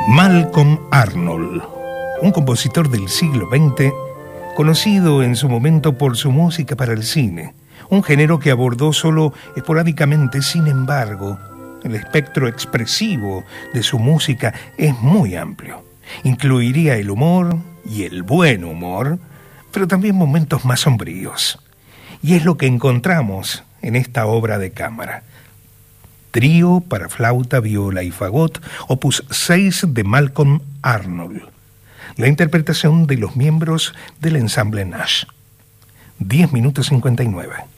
Malcolm Arnold, un compositor del siglo XX, conocido en su momento por su música para el cine, un género que abordó solo esporádicamente. Sin embargo, el espectro expresivo de su música es muy amplio. Incluiría el humor y el buen humor, pero también momentos más sombríos. Y es lo que encontramos en esta obra de cámara. Trío para flauta, viola y fagot, opus 6 de Malcolm Arnold. La interpretación de los miembros del ensamble Nash. 10 minutos 59.